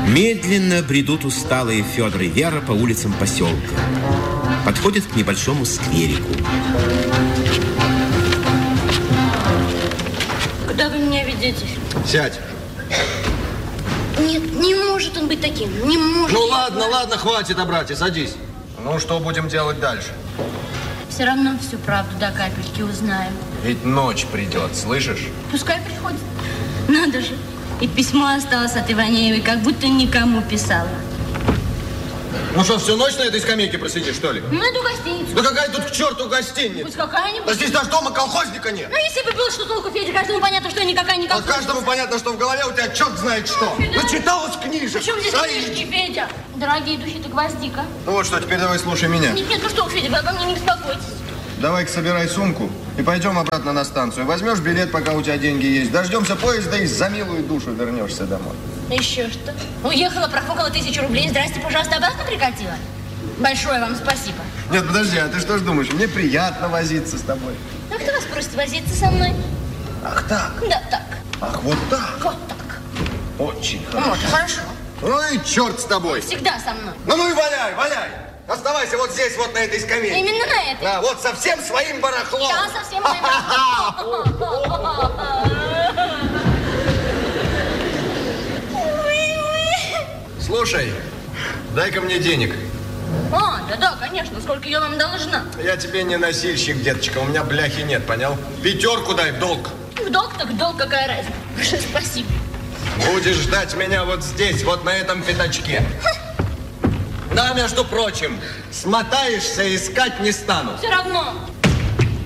Медленно бредут усталые Федор и Вера по улицам поселка. Подходят к небольшому скверику. Куда вы меня ведете? Сядь. Нет, не может он быть таким. Не может. Ну ладно, хватит, братья, садись. Ну, что будем делать дальше? Все равно всю правду до капельки узнаем. Ведь ночь придет, слышишь? Пускай приходит. Надо же. И письмо осталось от Иванеевой, как будто никому писала. Ну что, всю ночь на этой скамейке просидишь, что ли? Ну, эту гостиницу. Да какая тут к черту гостиница? Пусть какая-нибудь. Да здесь даже дома колхозника нет. Ну, если бы было что толку, Федя, каждому понятно, что никакая. А каждому понятно, что в голове у тебя черт знает что. Федя. Начиталась книжек. Причем здесь книжки, Федя? Дорогие духи-то гвоздика. Ну вот что, теперь давай слушай меня. Нет, ну что, Федя, вы обо мне не беспокойтесь. Давай-ка собирай сумку и пойдем обратно на станцию. Возьмешь билет, пока у тебя деньги есть. Дождемся поезда и за милую душу вернешься домой. Еще что? Уехала, профукала 1000 рублей. Здрасте, пожалуйста, обратно прикатила. Большое вам спасибо. Нет, подожди, а ты что ж думаешь? Мне приятно возиться с тобой. А кто вас просит возиться со мной? Ах так? Да, так. Ах, вот так? Вот так. Очень хорошо. Вот, хорошо. Ну и черт с тобой. Всегда со мной. Ну и валяй. Оставайся вот здесь, вот на этой скамейке. Именно на этой. Да, вот со всем своим барахлом. Да, совсем моим барахлом. Слушай, дай-ка мне денег. Да, конечно. Сколько я вам должна? Я тебе не носильщик, деточка. У меня бляхи нет, понял? 5 дай в долг. В долг так долг, какая разница. Большое спасибо. Будешь ждать меня вот здесь, вот на этом пятачке. Да, между прочим, смотаешься, искать не стану. Все равно.